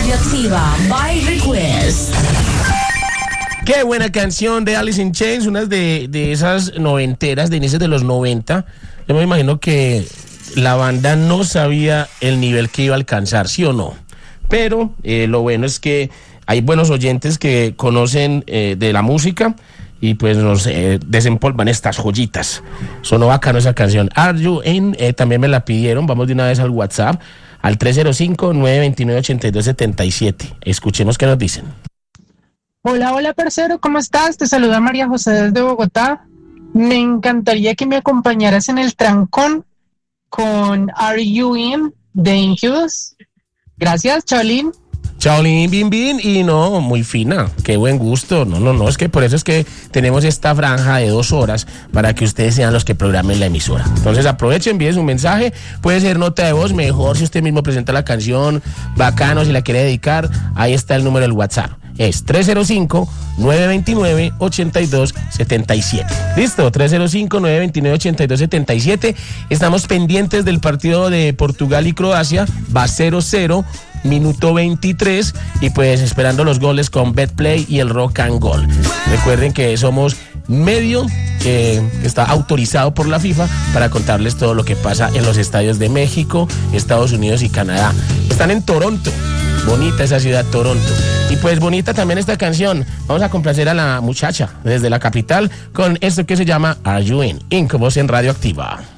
Radioactiva by Request. Qué buena canción de Alice in Chains, una de esas noventeras, de inicios de los 90. Yo me imagino que la banda no sabía el nivel que iba a alcanzar, ¿sí o no? Pero lo bueno es que hay buenos oyentes que conocen de la música y pues nos desempolvan estas joyitas. Sonó bacano esa canción. Are You In? También me la pidieron. Vamos de una vez al WhatsApp, al 305-929-8277. Escuchemos qué nos dicen. Hola, parcero, ¿cómo estás? Te saluda María José desde Bogotá. Me encantaría que me acompañaras en el trancón con Are You In de Incubus. Gracias, Chaolín. Chaolín, bin, y no, muy fina, qué buen gusto. No, es que por eso es que tenemos esta franja de 2 horas para que ustedes sean los que programen la emisora. Entonces aprovechen, envíen su mensaje, puede ser nota de voz, mejor si usted mismo presenta la canción, bacano, si la quiere dedicar, ahí está el número del WhatsApp. Es 305-929-8277. ¿Listo? 305-929-8277. Estamos pendientes del partido de Portugal y Croacia. Va 0-0, minuto 23. Y pues esperando los goles con Betplay y el Rock and Gold. Recuerden que somos medio que está autorizado por la FIFA para contarles todo lo que pasa en los estadios de México, Estados Unidos y Canadá. Están en Toronto. Bonita esa ciudad, Toronto. Y pues bonita también esta canción. Vamos a complacer a la muchacha desde la capital con esto que se llama Are You In? Incubus en Radioactiva.